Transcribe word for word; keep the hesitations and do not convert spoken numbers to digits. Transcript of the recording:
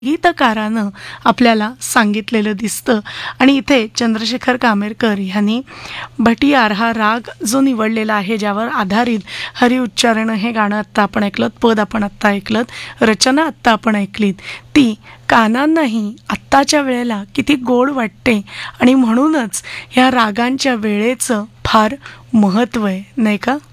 गीतकारानं आपल्याला सांगितलेलं दिसतं. आणि इथे चंद्रशेखर कामेरकर ह्यांनी भटियार हा राग जो निवडलेला आहे, ज्यावर आधारित हरिउच्चारण हे गाणं आत्ता आपण ऐकलं, पद आपण आत्ता ऐकलं, रचना आत्ता आपण ऐकलीत, ती कानांनाही आत्ताच्या वेळेला किती गोड वाटते. आणि म्हणूनच ह्या रागांच्या वेळेचं फार महत्त्व आहे, नाही का?